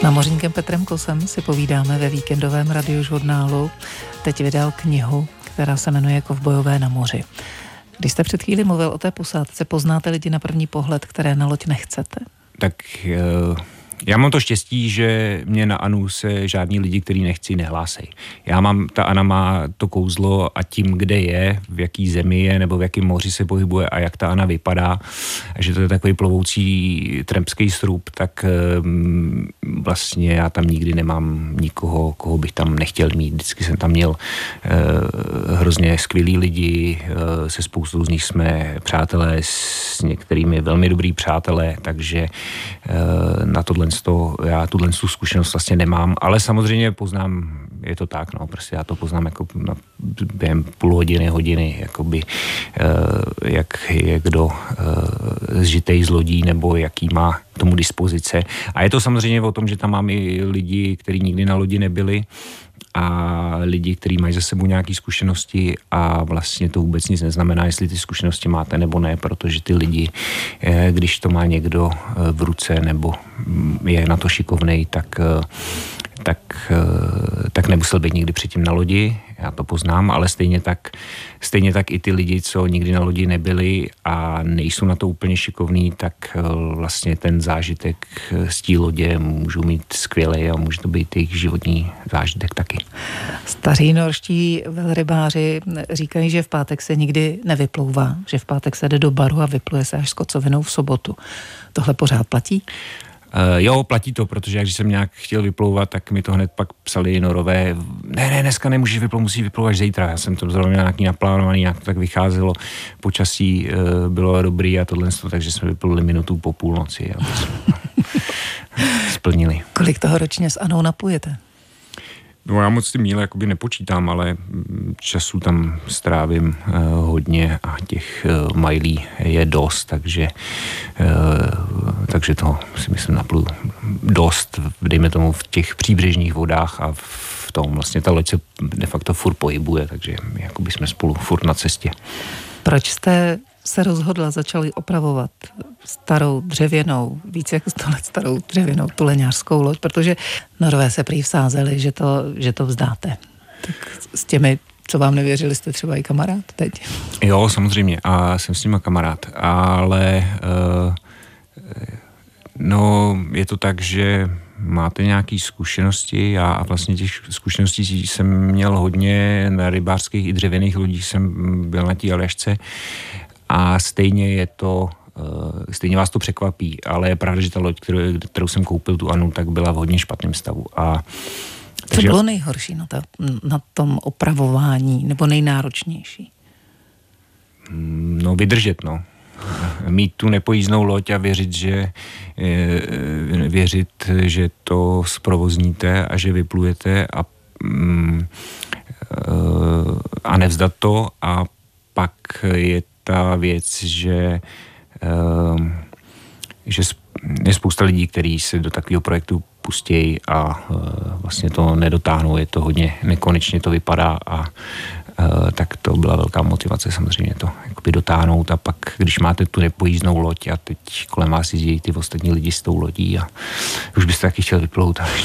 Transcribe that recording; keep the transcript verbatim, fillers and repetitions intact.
námořníkem Petrem Kosem si povídáme ve víkendovém radiožurnálu. Teď vydal knihu, která se jmenuje Kovbojové na moři. Když jste před chvíli mluvil o té posádce, poznáte lidi na první pohled, které na loď nechcete? Tak uh... Já mám to štěstí, že mě na Anu se žádní lidi, který nechci, nehlásej. Já mám, ta Ana má to kouzlo a tím, kde je, v jaký zemi je, nebo v jakém moři se pohybuje a jak ta Ana vypadá, a že to je takový plovoucí trampský srub, tak um, vlastně já tam nikdy nemám nikoho, koho bych tam nechtěl mít. Vždycky jsem tam měl uh, hrozně skvělý lidi, uh, se spoustou z nich jsme přátelé, s některými velmi dobrý přátelé, takže uh, na tohle To, já tuhle zkušenost vlastně nemám, ale samozřejmě poznám, je to tak, no, prostě já to poznám jako na, během půl hodiny, hodiny, jakoby, uh, jak je kdo uh, zžitej z lodí, nebo jaký má k tomu dispozice. A je to samozřejmě o tom, že tam mám i lidi, kteří nikdy na lodi nebyli, a lidi, kteří mají za sebou nějaké zkušenosti, a vlastně to vůbec nic neznamená, jestli ty zkušenosti máte nebo ne, protože ty lidi, když to má někdo v ruce nebo je na to šikovnej, tak, tak, tak nemusel být nikdy předtím na lodi, já to poznám, ale stejně tak, stejně tak i ty lidi, co nikdy na lodi nebyli a nejsou na to úplně šikovní, tak vlastně ten zážitek z té lodě můžou mít skvělej a může to být jejich životní zážitek taky. Staří norští velrybáři říkají, že v pátek se nikdy nevyplouvá, že v pátek se jde do baru a vypluje se až s kocovinou v sobotu. Tohle pořád platí? Uh, jo, platí to, protože když jsem nějak chtěl vyplouvat, tak mi to hned pak psali norové, ne, ne, dneska nemůžeš vyplouvat, musíš vyplouvat až zítra. Já jsem to zrovna měl nějaký naplánovaný, nějak to tak vycházelo, počasí uh, bylo dobrý a tohle, takže jsme vypluli minutu po půlnoci a to jsme splnili. Kolik toho ročně s Anou napujete? No, já moc ty míle jakoby nepočítám, ale času tam strávím uh, hodně a těch uh, majlí je dost, takže uh, takže to si myslím napluju dost, dejme tomu v těch příbřežních vodách a v tom vlastně ta loď se de facto furt pohybuje, takže jakoby jsme spolu furt na cestě. Proč jste se rozhodla, začali opravovat starou dřevěnou, více jak sto let starou dřevěnou tuleňářskou loď, protože Norové se prý vsázeli, že to, že to vzdáte. Tak s těmi, co vám nevěřili, jste třeba i kamarád teď? Jo, samozřejmě, a jsem s nima kamarád, ale uh, no, je to tak, že máte nějaké zkušenosti, já a vlastně těch zkušeností jsem měl hodně na rybářských i dřevěných lodích, jsem byl na té Aljašce, a stejně je to, stejně vás to překvapí, ale je pravda, že ta loď, kterou, kterou jsem koupil, tu Anu, tak byla v hodně špatném stavu. A co takže bylo nejhorší na, to, na tom opravování, nebo nejnáročnější? No, vydržet, no. Mít tu nepojízdnou loď a věřit, že věřit, že to zprovozníte a že vyplujete a, a nevzdat to, a pak je ta věc, že, uh, že je spousta lidí, kteří se do takového projektu pustějí a uh, vlastně to nedotáhnou, je to hodně nekonečně to vypadá, a uh, tak to byla velká motivace samozřejmě to jakoby dotáhnout, a pak, když máte tu nepojízdnou loď a teď kolem vás jezdí ty ostatní lidi s tou lodí a už byste taky chtěl vyplout a